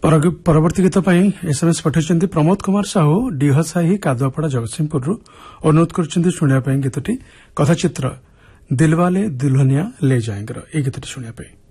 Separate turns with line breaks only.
परवर्ती गीत एसएमएस पठाई प्रमोद कुमार साहू डीहसाही कादुआपड़ा जगतसिंहपुर अनुरोध कर शुणा गीतटी कथाचित्र दिलवाले दुल्हनिया ले जाएंगे गीतटी शुणा।